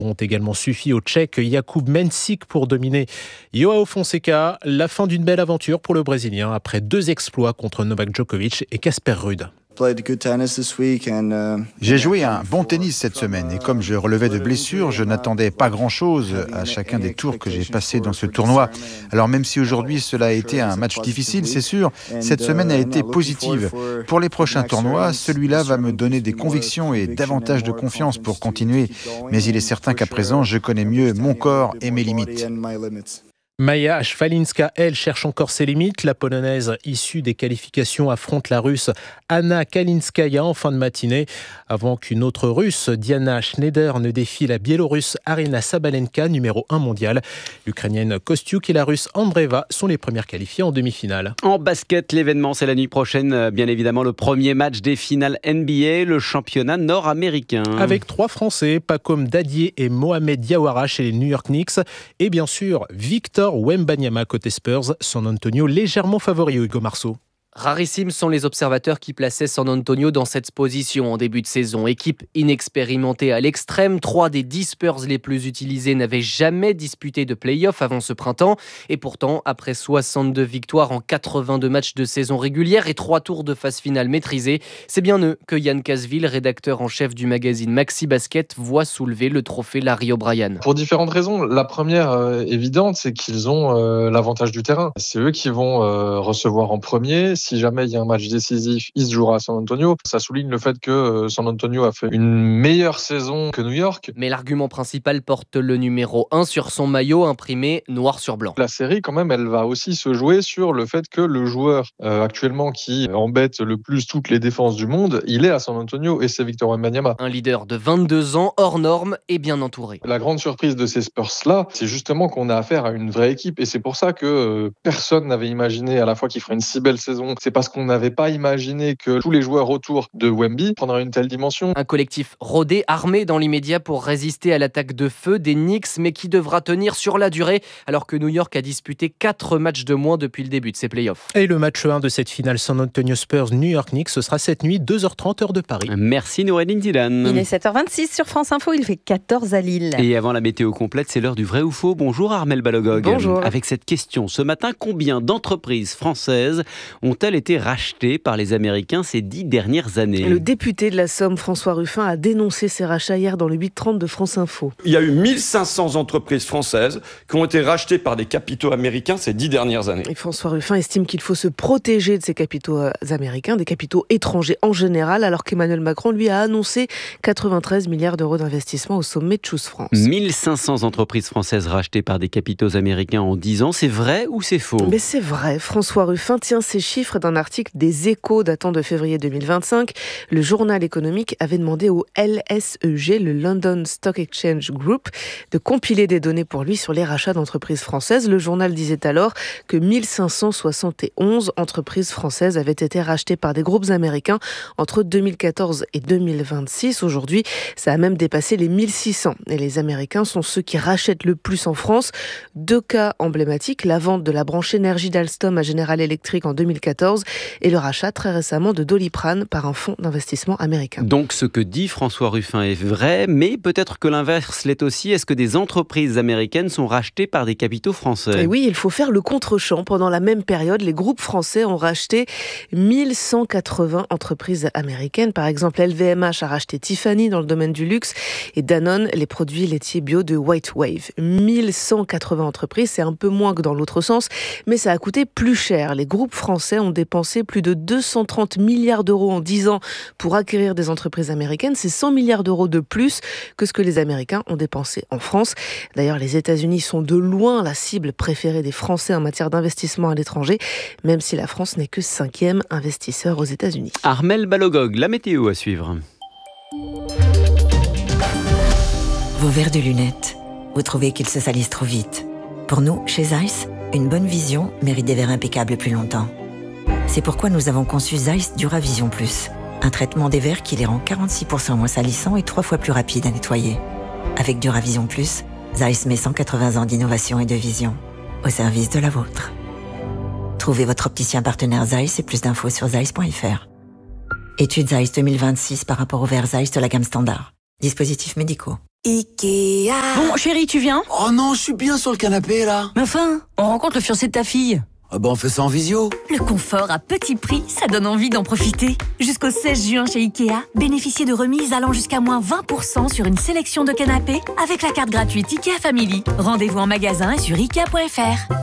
ont également suffi au Tchèque Jakub Mensik pour dominer João Fonseca. La fin d'une belle aventure pour le Brésilien après 2 exploits contre Novak Djokovic et Casper Ruud. J'ai joué un bon tennis cette semaine et comme je relevais de blessures, je n'attendais pas grand-chose à chacun des tours que j'ai passés dans ce tournoi. Alors même si aujourd'hui cela a été un match difficile, c'est sûr, cette semaine a été positive. Pour les prochains tournois, celui-là va me donner des convictions et davantage de confiance pour continuer. Mais il est certain qu'à présent, je connais mieux mon corps et mes limites. Maja Szwalinska, elle, cherche encore ses limites. La Polonaise issue des qualifications affronte la Russe Anna Kalinskaya en fin de matinée. Avant qu'une autre Russe, Diana Schneider, ne défie la Biélorusse Aryna Sabalenka, numéro 1 mondial. L'Ukrainienne Kostiuk et la Russe Andreeva sont les premières qualifiées en demi-finale. En basket, l'événement, c'est la nuit prochaine. Bien évidemment, le premier match des finales NBA, le championnat nord-américain. Avec 3 Français, Pacom Dadier et Mohamed Diawara chez les New York Knicks. Et bien sûr, Victor Wembanyama côté Spurs, San Antonio légèrement favori, Hugo Marceau. Rarissimes sont les observateurs qui plaçaient San Antonio dans cette position en début de saison. Équipe inexpérimentée à l'extrême, 3 des 10 Spurs les plus utilisés n'avaient jamais disputé de play-off avant ce printemps. Et pourtant, après 62 victoires en 82 matchs de saison régulière et 3 tours de phase finale maîtrisés, c'est bien eux que Yann Casville, rédacteur en chef du magazine Maxi Basket, voit soulever le trophée Larry O'Brien. Pour différentes raisons. La première évidente, c'est qu'ils ont l'avantage du terrain. C'est eux qui vont recevoir en premier. Si jamais il y a un match décisif, il se jouera à San Antonio. Ça souligne le fait que San Antonio a fait une meilleure saison que New York. Mais l'argument principal porte le numéro 1 sur son maillot imprimé noir sur blanc. La série, quand même, elle va aussi se jouer sur le fait que le joueur actuellement qui embête le plus toutes les défenses du monde, il est à San Antonio et c'est Victor Wembanyama. Un leader de 22 ans, hors norme et bien entouré. La grande surprise de ces Spurs-là, c'est justement qu'on a affaire à une vraie équipe et c'est pour ça que personne n'avait imaginé à la fois qu'il ferait une si belle saison. C'est parce qu'on n'avait pas imaginé que tous les joueurs autour de Wemby prendraient une telle dimension. Un collectif rodé, armé dans l'immédiat pour résister à l'attaque de feu des Knicks, mais qui devra tenir sur la durée, alors que New York a disputé 4 matchs de moins depuis le début de ses playoffs. Et le match 1 de cette finale San Antonio Spurs New York Knicks, ce sera cette nuit, 2h30 heure de Paris. Merci Noureddine Zidane. Il est 7h26 sur France Info, il fait 14 à Lille. Et avant la météo complète, c'est l'heure du vrai ou faux. Bonjour Armelle Balogog. Bonjour. Avec cette question, ce matin, combien d'entreprises françaises ont-elles été rachetées par les Américains ces 10 dernières années? Le député de la Somme, François Ruffin, a dénoncé ces rachats hier dans le 8h30 de France Info. Il y a eu 1500 entreprises françaises qui ont été rachetées par des capitaux américains ces 10 dernières années. Et François Ruffin estime qu'il faut se protéger de ces capitaux américains, des capitaux étrangers en général, alors qu'Emmanuel Macron, lui, a annoncé 93 milliards d'euros d'investissement au sommet de Choose France. 1500 entreprises françaises rachetées par des capitaux américains en 10 ans, c'est vrai ou c'est faux? Mais c'est vrai, François Ruffin tient ces chiffres d'un article des Échos datant de février 2025. Le journal économique avait demandé au LSEG, le London Stock Exchange Group, de compiler des données pour lui sur les rachats d'entreprises françaises. Le journal disait alors que 1571 entreprises françaises avaient été rachetées par des groupes américains entre 2014 et 2026. Aujourd'hui, ça a même dépassé les 1600. Et les Américains sont ceux qui rachètent le plus en France. 2 cas emblématiques, la vente de la branche énergie d'Alstom à General Electric en 2014 et le rachat très récemment de Doliprane par un fonds d'investissement américain. Donc ce que dit François Ruffin est vrai, mais peut-être que l'inverse l'est aussi. Est-ce que des entreprises américaines sont rachetées par des capitaux français? Et oui, il faut faire le contre-champ. Pendant la même période, les groupes français ont racheté 1180 entreprises américaines. Par exemple, LVMH a racheté Tiffany dans le domaine du luxe et Danone, les produits laitiers bio de White Wave. 1180 entreprises, c'est un peu moins que dans l'autre sens, mais ça a coûté plus cher. Les groupes français ont dépensé plus de 230 milliards d'euros en 10 ans pour acquérir des entreprises américaines. C'est 100 milliards d'euros de plus que ce que les Américains ont dépensé en France. D'ailleurs, les États-Unis sont de loin la cible préférée des Français en matière d'investissement à l'étranger, même si la France n'est que 5e investisseur aux États-Unis. Armelle Balogog, la météo à suivre. Vos verres de lunettes, vous trouvez qu'ils se salissent trop vite. Pour nous, chez Zeiss, une bonne vision mérite des verres impeccables plus longtemps. C'est pourquoi nous avons conçu Zeiss Duravision Plus, un traitement des verres qui les rend 46% moins salissants et 3 fois plus rapides à nettoyer. Avec Duravision Plus, Zeiss met 180 ans d'innovation et de vision au service de la vôtre. Trouvez votre opticien partenaire Zeiss et plus d'infos sur zeiss.fr. Étude Zeiss 2026 par rapport aux verres Zeiss de la gamme standard. Dispositifs médicaux. Ikea. Bon, chérie, tu viens ? Oh non, je suis bien sur le canapé, là. Mais enfin, on rencontre le fiancé de ta fille. Ah bah on fait ça en visio. Le confort à petit prix, ça donne envie d'en profiter. Jusqu'au 16 juin chez Ikea, bénéficiez de remises allant jusqu'à moins 20% sur une sélection de canapés avec la carte gratuite Ikea Family. Rendez-vous en magasin et sur Ikea.fr.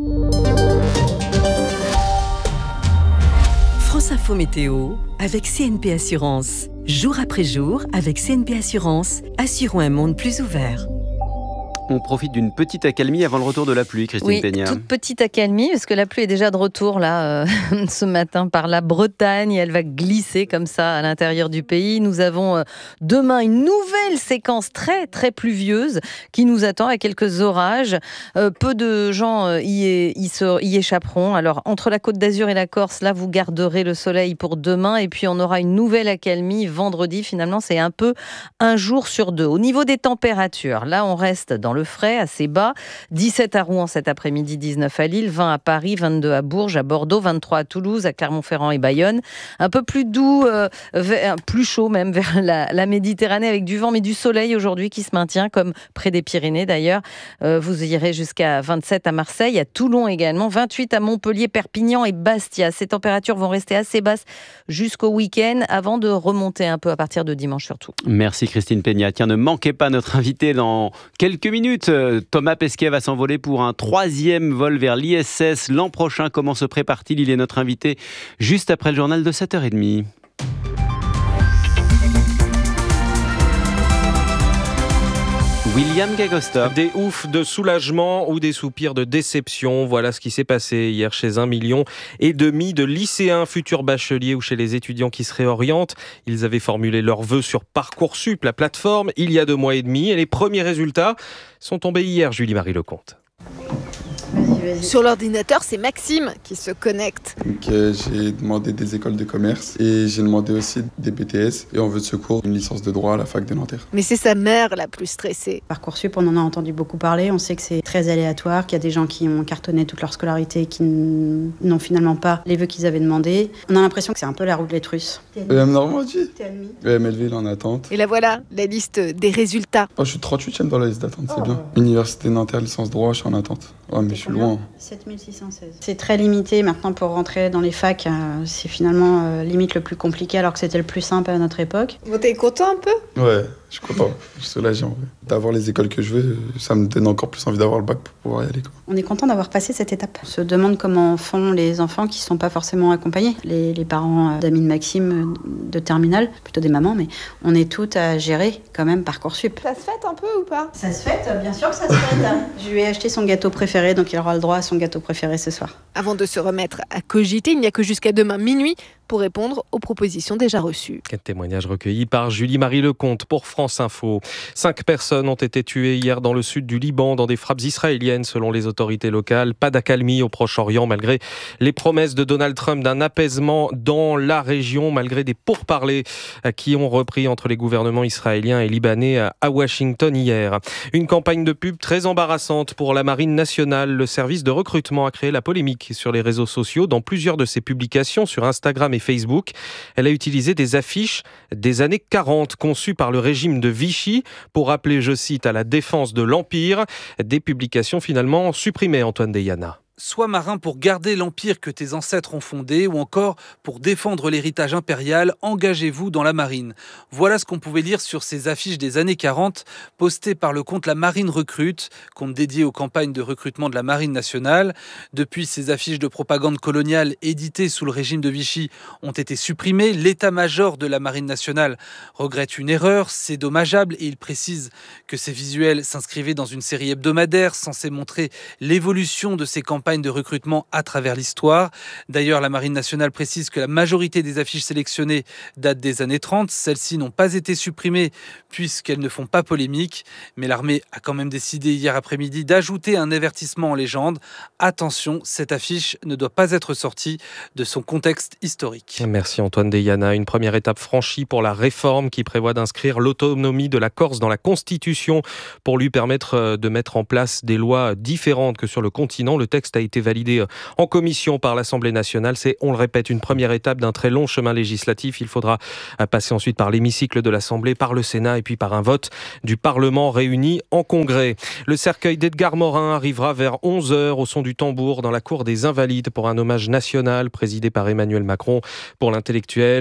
France Info Météo avec CNP Assurance. Jour après jour, avec CNP Assurance, assurons un monde plus ouvert. On profite d'une petite accalmie avant le retour de la pluie, Christine Peña. Toute petite accalmie, parce que la pluie est déjà de retour là ce matin par la Bretagne. Elle va glisser comme ça à l'intérieur du pays. Nous avons demain une nouvelle séquence très très pluvieuse qui nous attend avec quelques orages. Peu de gens y échapperont. Alors entre la Côte d'Azur et la Corse, là vous garderez le soleil pour demain. Et puis on aura une nouvelle accalmie vendredi. Finalement, c'est un peu un jour sur deux. Au niveau des températures, là on reste dans le frais, assez bas. 17 à Rouen cet après-midi, 19 à Lille, 20 à Paris, 22 à Bourges, à Bordeaux, 23 à Toulouse, à Clermont-Ferrand et Bayonne. Un peu plus doux, plus chaud même vers la Méditerranée avec du vent mais du soleil aujourd'hui qui se maintient comme près des Pyrénées d'ailleurs. Vous irez jusqu'à 27 à Marseille, à Toulon également, 28 à Montpellier, Perpignan et Bastia. Ces températures vont rester assez basses jusqu'au week-end avant de remonter un peu à partir de dimanche surtout. Merci Christine Peña. Tiens, ne manquez pas notre invité dans quelques minutes. Thomas Pesquet va s'envoler pour un 3e vol vers l'ISS l'an prochain. Comment se prépare-t-il ? Il est notre invité juste après le journal de 7h30. William Gagosta. Des oufs de soulagement ou des soupirs de déception. Voilà ce qui s'est passé hier chez 1,5 million de lycéens, futurs bacheliers ou chez les étudiants qui se réorientent. Ils avaient formulé leurs vœux sur Parcoursup, la plateforme, il y a 2 mois et demi. Et les premiers résultats sont tombés hier, Julie-Marie Lecomte. Sur l'ordinateur, c'est Maxime qui se connecte. Donc, j'ai demandé des écoles de commerce et j'ai demandé aussi des BTS et en vœu de secours une licence de droit à la fac de Nanterre. Mais c'est sa mère la plus stressée. Parcoursup, on en a entendu beaucoup parler. On sait que c'est très aléatoire, qu'il y a des gens qui ont cartonné toute leur scolarité et qui n'ont finalement pas les vœux qu'ils avaient demandés. On a l'impression que c'est un peu la roulette russe. EM Normandie. Melville en attente. Et là voilà, la liste des résultats. Oh, je suis 38e dans la liste d'attente, c'est bien. Université Nanterre, licence droit, je suis en attente. Ouais, mais je suis loin. 7616. C'est très limité maintenant pour rentrer dans les facs. C'est finalement limite le plus compliqué alors que c'était le plus simple à notre époque. Vous êtes content un peu ? Ouais, je suis content. Je suis soulagé en vrai. D'avoir les écoles que je veux, ça me donne encore plus envie d'avoir le bac pour pouvoir y aller. On est content d'avoir passé cette étape. On se demande comment font les enfants qui ne sont pas forcément accompagnés. Les parents d'amis de Maxime de terminale, plutôt des mamans, mais on est toutes à gérer quand même Parcoursup. Ça se fête un peu ou pas ? Ça se fête, bien sûr que ça se fête. Je lui ai acheté son gâteau préféré, donc il aura le droit à son gâteau préféré ce soir. Avant de se remettre à cogiter, il n'y a que jusqu'à demain minuit pour répondre aux propositions déjà reçues. Quel témoignage recueilli par Julie-Marie Lecomte pour France Info. 5 personnes ont été tuées hier dans le sud du Liban dans des frappes israéliennes selon les autorités locales. Pas d'accalmie au Proche-Orient malgré les promesses de Donald Trump d'un apaisement dans la région, malgré des pourparlers qui ont repris entre les gouvernements israéliens et libanais à Washington hier. Une campagne de pub très embarrassante pour la Marine nationale. Le service de recrutement a créé la polémique sur les réseaux sociaux dans plusieurs de ses publications sur Instagram et Facebook. Elle a utilisé des affiches des années 40 conçues par le régime de Vichy pour appeler, je cite, à la défense de l'Empire. Des publications finalement supprimées, Antoine Deyana. Sois marin pour garder l'empire que tes ancêtres ont fondé ou encore pour défendre l'héritage impérial, engagez-vous dans la marine. Voilà ce qu'on pouvait lire sur ces affiches des années 40 postées par le compte La Marine Recrute, compte dédié aux campagnes de recrutement de la Marine nationale. Depuis, ces affiches de propagande coloniale éditées sous le régime de Vichy ont été supprimées. L'état-major de la Marine nationale regrette une erreur, c'est dommageable et il précise que ces visuels s'inscrivaient dans une série hebdomadaire censée montrer l'évolution de ces campagnes de recrutement à travers l'histoire. D'ailleurs, la Marine nationale précise que la majorité des affiches sélectionnées datent des années 30. Celles-ci n'ont pas été supprimées puisqu'elles ne font pas polémique. Mais l'armée a quand même décidé hier après-midi d'ajouter un avertissement en légende. Attention, cette affiche ne doit pas être sortie de son contexte historique. Merci Antoine Deyana. Une première étape franchie pour la réforme qui prévoit d'inscrire l'autonomie de la Corse dans la Constitution pour lui permettre de mettre en place des lois différentes que sur le continent. Le texte texte a été validé en commission par l'Assemblée nationale. C'est, on le répète, une première étape d'un très long chemin législatif. Il faudra passer ensuite par l'hémicycle de l'Assemblée, par le Sénat et puis par un vote du Parlement réuni en congrès. Le cercueil d'Edgar Morin arrivera vers 11h au son du tambour dans la cour des Invalides pour un hommage national présidé par Emmanuel Macron. Pour l'intellectuel,